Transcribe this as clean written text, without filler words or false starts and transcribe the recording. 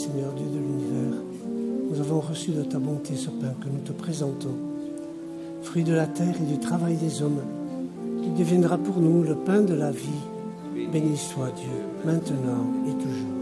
Seigneur Dieu de l'univers, nous avons reçu de ta bonté ce pain que nous te présentons, fruit de la terre et du travail des hommes. Il deviendra pour nous le pain de la vie. Béni soit Dieu, maintenant et toujours.